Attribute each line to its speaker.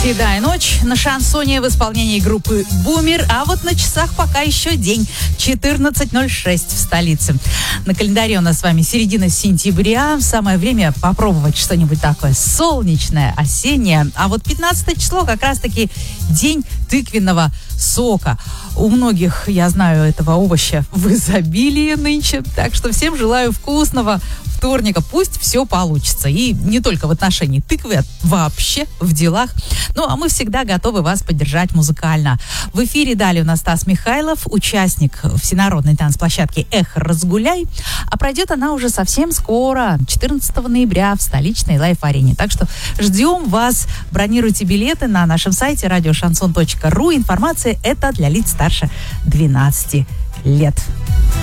Speaker 1: Седая ночь на шансоне в исполнении группы «Бумер», а вот на часах пока еще день 14:06 в столице. На календаре у нас с вами середина сентября. Самое время попробовать что-нибудь такое солнечное, осеннее. А вот 15 число как раз-таки день тыквенного сока. У многих, я знаю, этого овоща в изобилии нынче. Так что всем желаю вкусного вторника. Пусть все получится. И не только в отношении тыквы, а вообще в делах. Ну, а мы всегда готовы вас поддержать музыкально. В эфире далее у нас Стас Михайлов, участник всенародной танцплощадки «Эх, разгуляй». А пройдет она уже совсем скоро, 14 ноября в столичной Лайф-арене. Так что ждем вас. Бронируйте билеты на нашем сайте radioshanson.ru. Информация это для лиц старше 12 лет.